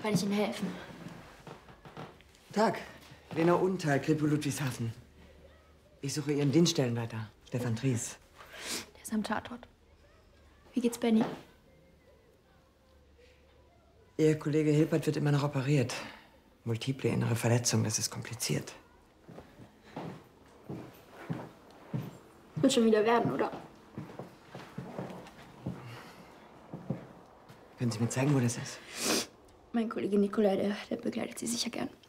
Kann ich Ihnen helfen? Tag. Lena Unthal, Kripo Ludwigshafen. Ich suche Ihren Dienststellenleiter, Stefan Tries. Der ist am Tatort. Wie geht's Benny? Ihr Kollege Hilpert wird immer noch operiert. Multiple innere Verletzungen, das ist kompliziert. Wird schon wieder werden, oder? Können Sie mir zeigen, wo das ist? Mein Kollege Nikolai, der begleitet Sie sicher gern.